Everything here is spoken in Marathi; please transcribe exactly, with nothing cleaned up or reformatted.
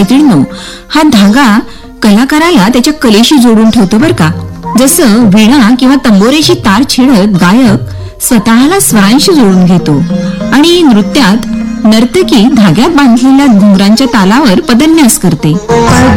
मैत्रिणींनो, हा धागा कलाकाराला त्याच्या कलेशी जोडून ठेवतो बर का. जसं वीणा किंवा तंबोरेची तार छेडत गायक स्वतःला स्वरांशी जोडून घेतो आणि नृत्यात नर्तकी धाग्यात बांधलेल्या घुंगरांच्या तालावर पदन्यास करते.